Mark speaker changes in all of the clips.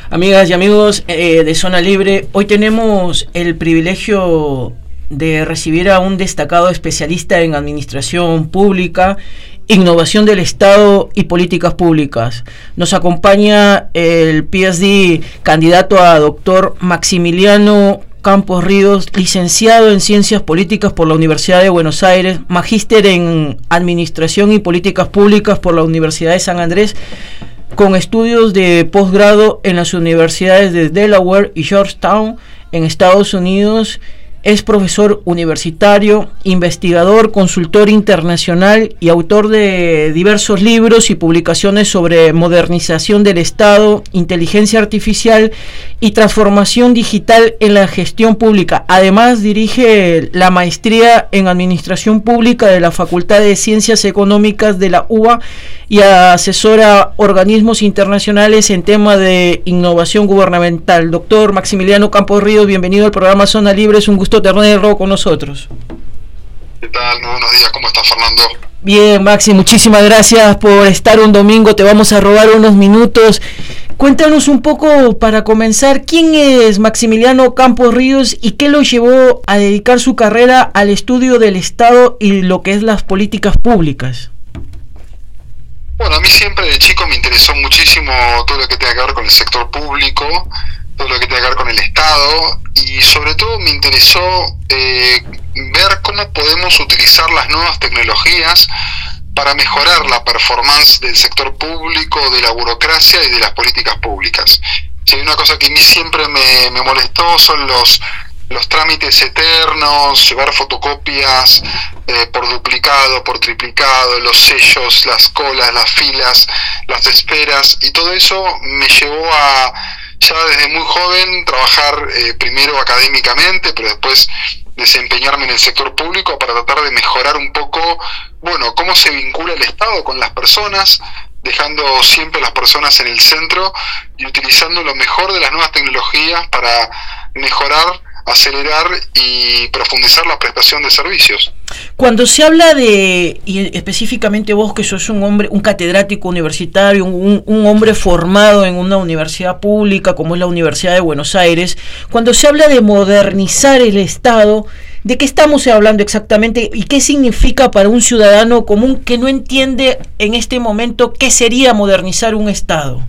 Speaker 1: Amigas y amigos de Zona Libre, hoy tenemos el privilegio de recibir a un destacado especialista en administración pública, innovación del Estado y políticas públicas. Nos acompaña el PhD candidato a doctor Maximiliano Campos Ríos, licenciado en Ciencias Políticas por la Universidad de Buenos Aires, magíster en Administración y Políticas Públicas por la Universidad de San Andrés, con estudios de posgrado en las universidades de Delaware y Georgetown en Estados Unidos. Es profesor universitario, investigador, consultor internacional y autor de diversos libros y publicaciones sobre modernización del Estado, inteligencia artificial y transformación digital en la gestión pública. Además, dirige la maestría en Administración Pública de la Facultad de Ciencias Económicas de la UBA y asesora organismos internacionales en tema de innovación gubernamental. Doctor Maximiliano Campos Ríos, bienvenido al programa Zona Libre. Es un gusto tenerlo con nosotros.
Speaker 2: ¿Qué tal? Muy buenos días, ¿cómo estás, Fernando?
Speaker 1: Bien, Maxi, muchísimas gracias por estar un domingo. Te vamos a robar unos minutos. Cuéntanos un poco, para comenzar, ¿quién es Maximiliano Campos Ríos y qué lo llevó a dedicar su carrera al estudio del Estado y lo que es las políticas públicas?
Speaker 2: Bueno, a mí siempre de chico me interesó muchísimo todo lo que tenga que ver con el sector público, todo lo que tenga que ver con el Estado, y sobre todo me interesó ver cómo podemos utilizar las nuevas tecnologías para mejorar la performance del sector público, de la burocracia y de las políticas públicas. Si hay una cosa que a mí siempre me molestó son los trámites eternos, llevar fotocopias por duplicado, por triplicado, los sellos, las colas, las filas, las esperas, y todo eso me llevó a, ya desde muy joven, trabajar primero académicamente, pero después desempeñarme en el sector público para tratar de mejorar un poco, bueno, cómo se vincula el Estado con las personas, dejando siempre las personas en el centro y utilizando lo mejor de las nuevas tecnologías para mejorar, acelerar y profundizar la prestación de servicios.
Speaker 1: Cuando se habla de, y específicamente vos que sos un hombre, un catedrático universitario, un hombre formado en una universidad pública como es la Universidad de Buenos Aires, cuando se habla de modernizar el Estado, ¿de qué estamos hablando exactamente y qué significa para un ciudadano común que no entiende en este momento qué sería modernizar un Estado?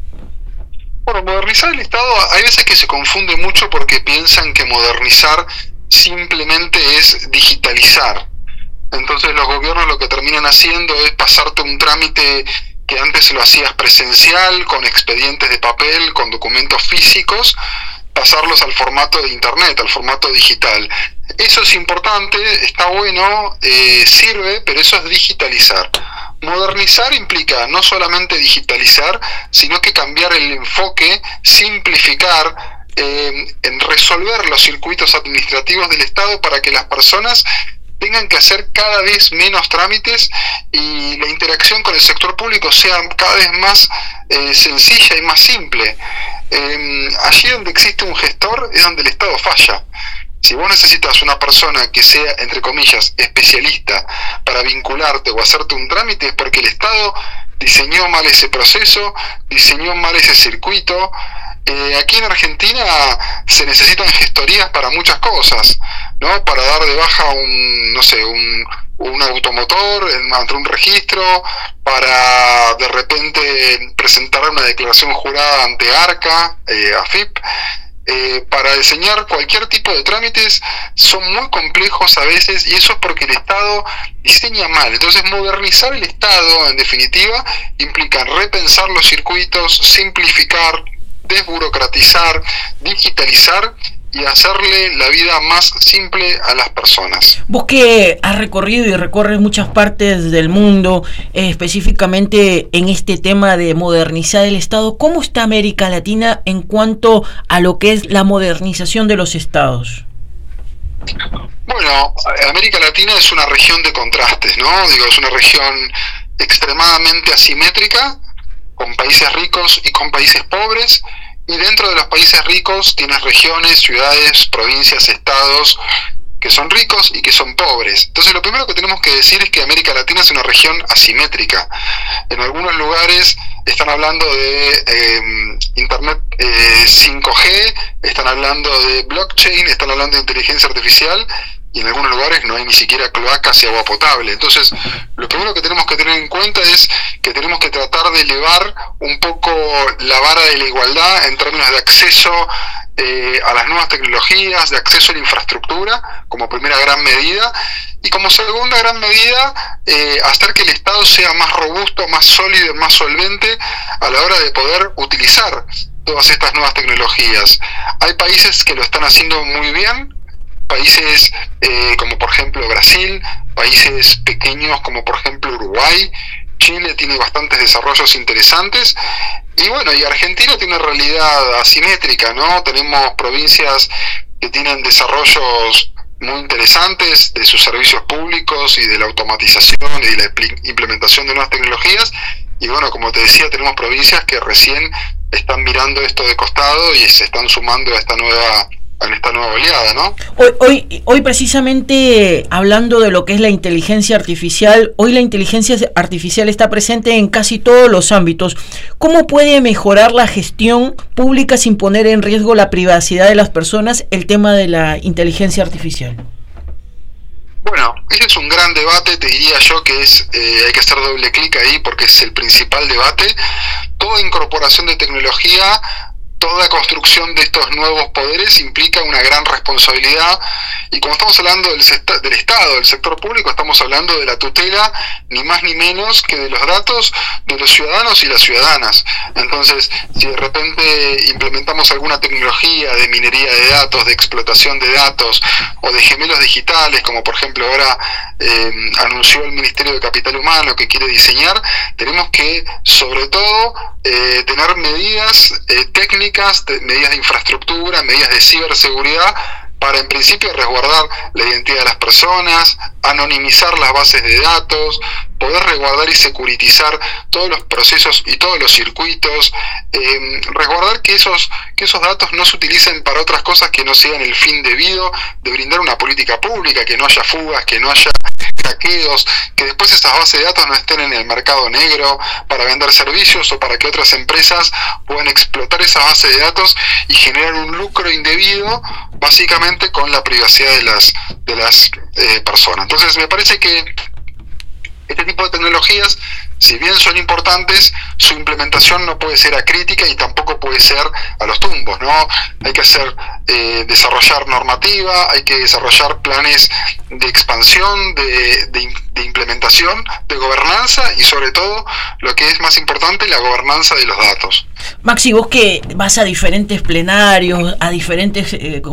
Speaker 2: Bueno, modernizar el Estado, hay veces que se confunde mucho porque piensan que modernizar simplemente es digitalizar. Entonces los gobiernos lo que terminan haciendo es pasarte un trámite que antes lo hacías presencial, con expedientes de papel, con documentos físicos, pasarlos al formato de internet, al formato digital. Eso es importante, está bueno, sirve, pero eso es digitalizar. Modernizar implica no solamente digitalizar, sino que cambiar el enfoque, simplificar, en resolver los circuitos administrativos del Estado para que las personas tengan que hacer cada vez menos trámites y la interacción con el sector público sea cada vez más sencilla y más simple. Allí donde existe un gestor es donde el Estado falla. Si vos necesitas una persona que sea, entre comillas, especialista para vincularte o hacerte un trámite, es porque el Estado diseñó mal ese proceso, diseñó mal ese circuito. Aquí en Argentina se necesitan gestorías para muchas cosas, ¿no? Para dar de baja un automotor ante un registro, para de repente presentar una declaración jurada ante ARCA, AFIP. Para diseñar cualquier tipo de trámites son muy complejos a veces, y eso es porque el Estado diseña mal. Entonces modernizar el Estado, en definitiva, implica repensar los circuitos, simplificar, desburocratizar, digitalizar y hacerle la vida más simple a las personas.
Speaker 1: Vos que has recorrido y recorres muchas partes del mundo, específicamente en este tema de modernizar el Estado, ¿cómo está América Latina en cuanto a lo que es la modernización de los estados?
Speaker 2: Bueno, América Latina es una región de contrastes, ¿no? Es una región extremadamente asimétrica, con países ricos y con países pobres. Y dentro de los países ricos tienes regiones, ciudades, provincias, estados que son ricos y que son pobres. Entonces lo primero que tenemos que decir es que América Latina es una región asimétrica. En algunos lugares están hablando de internet hablando de blockchain, están hablando de inteligencia artificial, y en algunos lugares no hay ni siquiera cloacas y agua potable. Entonces, lo primero que tenemos que tener en cuenta es que tenemos que tratar de elevar un poco la vara de la igualdad en términos de acceso a las nuevas tecnologías, de acceso a la infraestructura, como primera gran medida, y como segunda gran medida, hacer que el Estado sea más robusto, más sólido, más solvente a la hora de poder utilizar todas estas nuevas tecnologías. Hay países que lo están haciendo muy bien, países como por ejemplo Brasil, países pequeños como por ejemplo Uruguay, Chile tiene bastantes desarrollos interesantes, y bueno, y Argentina tiene una realidad asimétrica, ¿no? Tenemos provincias que tienen desarrollos muy interesantes de sus servicios públicos y de la automatización y de la implementación de nuevas tecnologías, y bueno, como te decía, tenemos provincias que recién están mirando esto de costado y se están sumando a esta nueva oleada, ¿no?
Speaker 1: Hoy precisamente hablando de lo que es la inteligencia artificial, hoy la inteligencia artificial está presente en casi todos los ámbitos. ¿Cómo puede mejorar la gestión pública sin poner en riesgo la privacidad de las personas el tema de la inteligencia artificial?
Speaker 2: Bueno, ese es un gran debate, te diría yo que hay que hacer doble clic ahí porque es el principal debate. Toda incorporación de tecnología, toda construcción de estos nuevos poderes implica una gran responsabilidad, y cuando estamos hablando del Estado, del sector público, estamos hablando de la tutela ni más ni menos que de los datos de los ciudadanos y las ciudadanas. Entonces, si de repente implementamos alguna tecnología de minería de datos, de explotación de datos o de gemelos digitales, como por ejemplo ahora anunció el Ministerio de Capital Humano que quiere diseñar, tenemos que sobre todo tener medidas técnicas, medidas de infraestructura, medidas de ciberseguridad para en principio resguardar la identidad de las personas, anonimizar las bases de datos, poder resguardar y securitizar todos los procesos y todos los circuitos, resguardar que esos datos no se utilicen para otras cosas que no sean el fin debido de brindar una política pública, que no haya fugas, que no haya hackeos, que después esas bases de datos no estén en el mercado negro para vender servicios o para que otras empresas puedan explotar esa base de datos y generar un lucro indebido, básicamente con la privacidad de las personas. Entonces me parece que este tipo de tecnologías, si bien son importantes, su implementación no puede ser acrítica y tampoco puede ser a los tumbos, ¿no? Hay que desarrollar normativa, hay que desarrollar planes de expansión, de implementación, de gobernanza y sobre todo, lo que es más importante, la gobernanza de los datos.
Speaker 1: Maxi, vos que vas a diferentes plenarios, a diferentes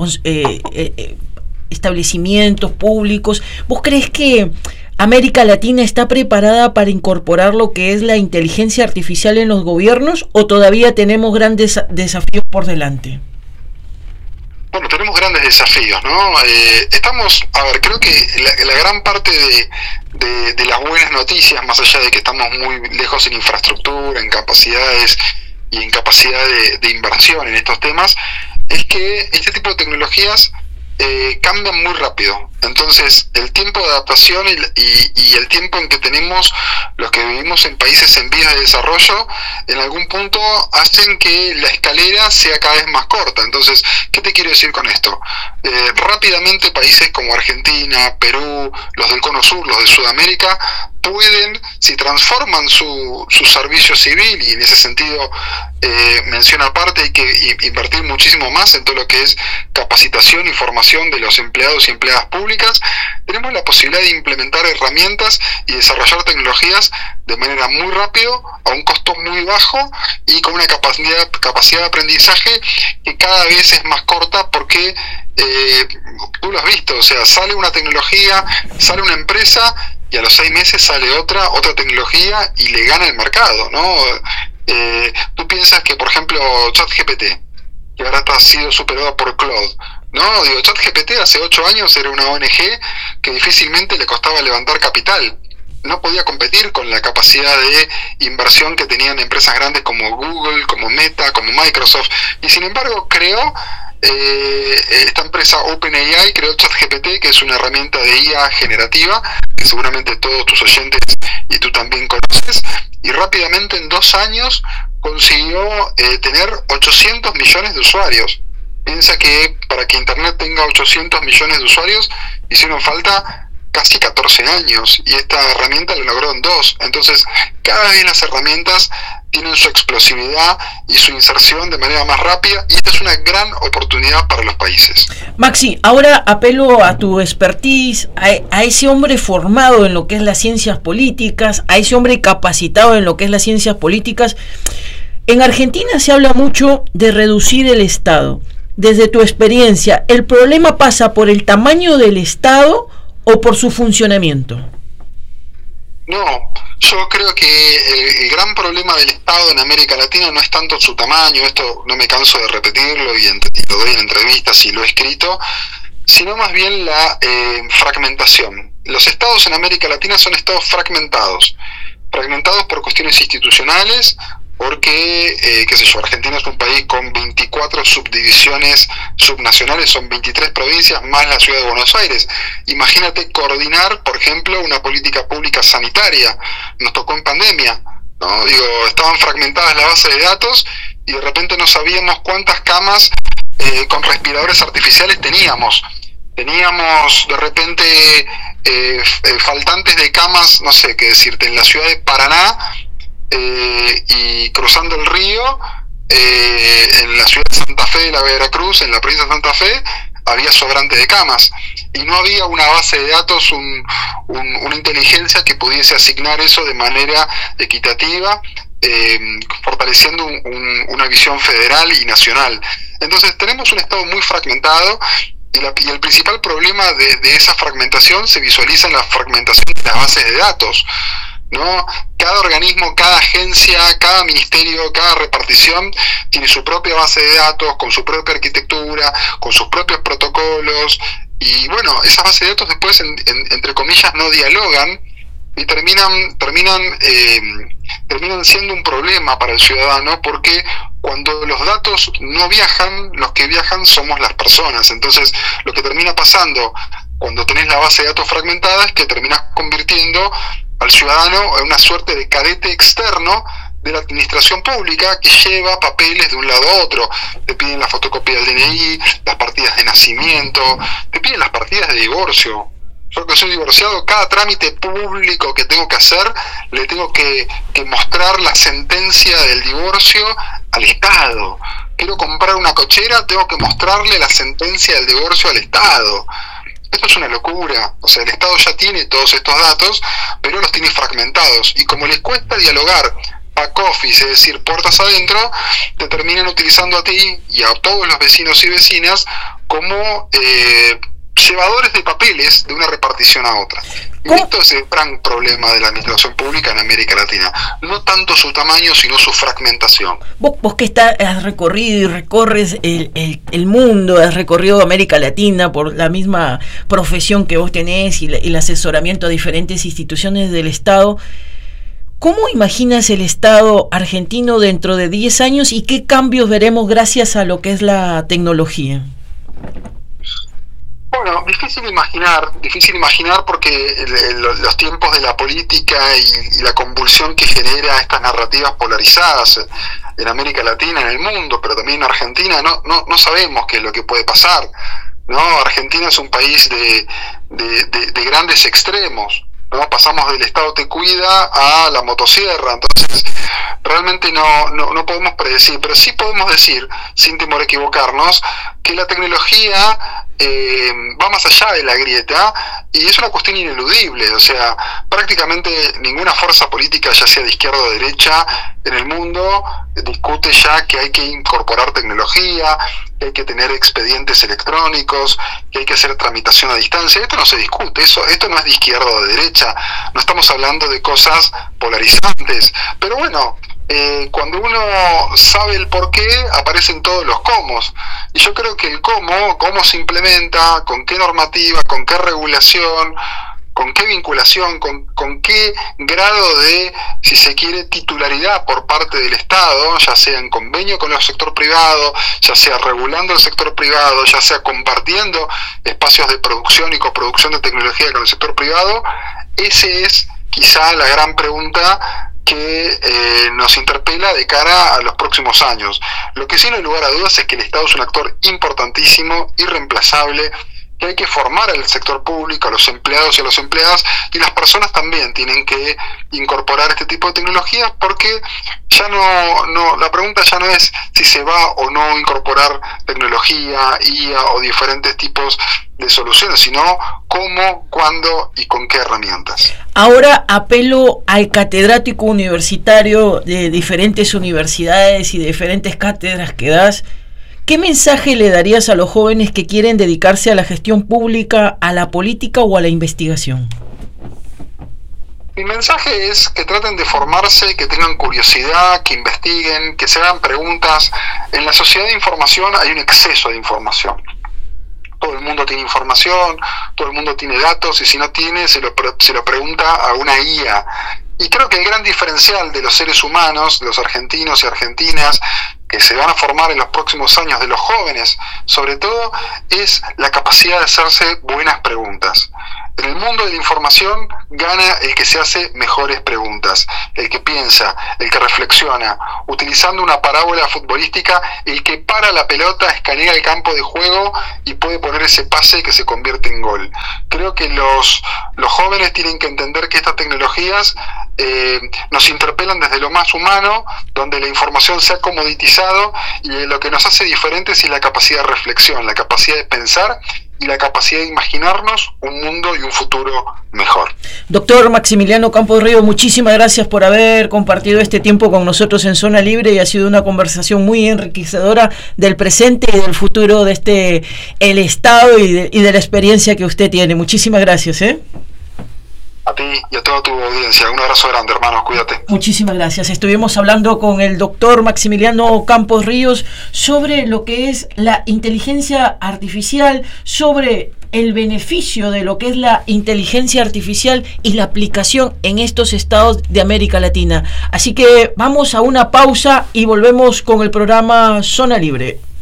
Speaker 1: establecimientos públicos, ¿vos crees que América Latina está preparada para incorporar lo que es la inteligencia artificial en los gobiernos o todavía tenemos grandes desafíos por delante?
Speaker 2: Bueno, tenemos grandes desafíos, ¿no? Creo que la gran parte de las buenas noticias, más allá de que estamos muy lejos en infraestructura, en capacidades y en capacidad de inversión en estos temas, es que este tipo de tecnologías cambian muy rápido. Entonces el tiempo de adaptación y el tiempo en que tenemos los que vivimos en países en vías de desarrollo en algún punto hacen que la escalera sea cada vez más corta. Entonces, ¿qué te quiero decir con esto? Rápidamente países como Argentina, Perú, los del Cono Sur, los de Sudamérica pueden, si transforman su servicio civil, y en ese sentido mención aparte, hay que invertir muchísimo más en todo lo que es capacitación y formación de los empleados y empleadas públicas, tenemos la posibilidad de implementar herramientas y desarrollar tecnologías de manera muy rápido, a un costo muy bajo y con una capacidad de aprendizaje que cada vez es más corta porque tú lo has visto, o sea, sale una tecnología, sale una empresa y a los 6 meses sale otra tecnología y le gana el mercado, ¿no? Tú piensas que, por ejemplo, ChatGPT, que ahora ha sido superado por Claude, ¿no? Digo, ChatGPT hace 8 años era una ONG que difícilmente le costaba levantar capital. No podía competir con la capacidad de inversión que tenían empresas grandes como Google, como Meta, como Microsoft. Y sin embargo, creó esta empresa OpenAI, creó ChatGPT, que es una herramienta de IA generativa, que seguramente todos tus oyentes y tú también conoces, y rápidamente en 2 años consiguió tener 800 millones de usuarios. Piensa que para que Internet tenga 800 millones de usuarios hicieron falta casi 14 años y esta herramienta lo logró en 2. Entonces, cada vez las herramientas tienen su explosividad y su inserción de manera más rápida, y esta es una gran oportunidad para los países.
Speaker 1: Maxi, ahora apelo a tu expertise, a ese hombre formado en lo que es las ciencias políticas, a ese hombre capacitado en lo que es las ciencias políticas. En Argentina se habla mucho de reducir el Estado. Desde tu experiencia, ¿el problema pasa por el tamaño del Estado o por su funcionamiento?
Speaker 2: No, yo creo que el gran problema del Estado en América Latina no es tanto su tamaño, esto no me canso de repetirlo y lo doy en entrevistas y lo he escrito, sino más bien la fragmentación. Los estados en América Latina son estados fragmentados por cuestiones institucionales, porque, qué sé yo, Argentina es un país con 24 subdivisiones subnacionales, son 23 provincias más la ciudad de Buenos Aires. Imagínate coordinar, por ejemplo, una política pública sanitaria. Nos tocó en pandemia, ¿no? Digo, estaban fragmentadas las bases de datos y de repente no sabíamos cuántas camas con respiradores artificiales teníamos. Teníamos de repente faltantes de camas, no sé qué decirte, en la ciudad de Paraná, y cruzando el río, en la ciudad de Santa Fe de la Veracruz, en la provincia de Santa Fe, había sobrante de camas y no había una base de datos, una inteligencia que pudiese asignar eso de manera equitativa, fortaleciendo una visión federal y nacional. Entonces tenemos un Estado muy fragmentado, y el principal problema de esa fragmentación se visualiza en la fragmentación de las bases de datos, ¿no? Cada organismo, cada agencia, cada ministerio, cada repartición tiene su propia base de datos, con su propia arquitectura, con sus propios protocolos, y bueno, esas bases de datos después, entre comillas, no dialogan y terminan siendo un problema para el ciudadano, porque cuando los datos no viajan, los que viajan somos las personas. Entonces, lo que termina pasando cuando tenés la base de datos fragmentada es que terminás convirtiendo al ciudadano en una suerte de cadete externo de la administración pública que lleva papeles de un lado a otro. Te piden la fotocopia del DNI, las partidas de nacimiento, te piden las partidas de divorcio. Yo que soy divorciado, cada trámite público que tengo que hacer, le tengo que mostrar la sentencia del divorcio al Estado. Quiero comprar una cochera, tengo que mostrarle la sentencia del divorcio al Estado. Esto es una locura. O sea, el Estado ya tiene todos estos datos, pero los tiene fragmentados. Y como les cuesta dialogar back office, es decir, puertas adentro, te terminan utilizando a ti y a todos los vecinos y vecinas como llevadores de papeles de una repartición a otra. Y esto es el gran problema de la administración pública en América Latina. No tanto su tamaño, sino su fragmentación.
Speaker 1: Vos que has recorrido y recorres el mundo, has recorrido América Latina por la misma profesión que vos tenés y el asesoramiento a diferentes instituciones del Estado, ¿cómo imaginas el Estado argentino dentro de 10 años y qué cambios veremos gracias a lo que es la tecnología?
Speaker 2: Bueno, difícil imaginar porque los tiempos de la política y la convulsión que genera estas narrativas polarizadas en América Latina, en el mundo, pero también en Argentina, no sabemos qué es lo que puede pasar, ¿no? Argentina es un país de grandes extremos, ¿no? Pasamos del Estado te cuida a la motosierra, entonces realmente no podemos predecir, pero sí podemos decir, sin temor a equivocarnos, que la tecnología va más allá de la grieta y es una cuestión ineludible. O sea, prácticamente ninguna fuerza política, ya sea de izquierda o derecha, en el mundo discute ya que hay que incorporar tecnología, que hay que tener expedientes electrónicos, que hay que hacer tramitación a distancia. Esto no se discute, esto no es de izquierda o de derecha, no estamos hablando de cosas polarizantes, pero bueno, cuando uno sabe el por qué, aparecen todos los cómo. Y yo creo que el cómo se implementa, con qué normativa, con qué regulación, con qué vinculación, con qué grado de, si se quiere, titularidad por parte del Estado, ya sea en convenio con el sector privado, ya sea regulando el sector privado, ya sea compartiendo espacios de producción y coproducción de tecnología con el sector privado. Ese es quizá la gran pregunta que nos interpela de cara a los próximos años. Lo que sí no hay lugar a dudas es que el Estado es un actor importantísimo, irreemplazable, que hay que formar al sector público, a los empleados y a las empleadas, y las personas también tienen que incorporar este tipo de tecnologías, porque ya no la pregunta ya no es si se va o no incorporar tecnología, IA o diferentes tipos de soluciones, sino cómo, cuándo y con qué herramientas.
Speaker 1: Ahora apelo al catedrático universitario de diferentes universidades y de diferentes cátedras que das. ¿Qué mensaje le darías a los jóvenes que quieren dedicarse a la gestión pública, a la política o a la investigación?
Speaker 2: Mi mensaje es que traten de formarse, que tengan curiosidad, que investiguen, que se hagan preguntas. En la sociedad de información hay un exceso de información. Todo el mundo tiene información, todo el mundo tiene datos, y si no tiene, se lo pregunta a una IA. Y creo que el gran diferencial de los seres humanos, de los argentinos y argentinas, que se van a formar en los próximos años, de los jóvenes sobre todo, es la capacidad de hacerse buenas preguntas. En el mundo de la información gana el que se hace mejores preguntas, el que piensa, el que reflexiona, utilizando una parábola futbolística, el que para la pelota, escanea el campo de juego y puede poner ese pase que se convierte en gol. Creo que los jóvenes tienen que entender que estas tecnologías nos interpelan desde lo más humano, donde la información se ha comoditizado, y lo que nos hace diferentes es la capacidad de reflexión, la capacidad de pensar y la capacidad de imaginarnos un mundo y un futuro mejor.
Speaker 1: Doctor Maximiliano Campos Ríos, muchísimas gracias por haber compartido este tiempo con nosotros en Zona Libre, y ha sido una conversación muy enriquecedora del presente y del futuro de el Estado y de la experiencia que usted tiene. Muchísimas gracias.
Speaker 2: A ti y a toda tu audiencia. Un abrazo grande, hermanos. Cuídate.
Speaker 1: Muchísimas gracias. Estuvimos hablando con el doctor Maximiliano Campos Ríos sobre lo que es la inteligencia artificial, sobre el beneficio de lo que es la inteligencia artificial y la aplicación en estos estados de América Latina. Así que vamos a una pausa y volvemos con el programa Zona Libre.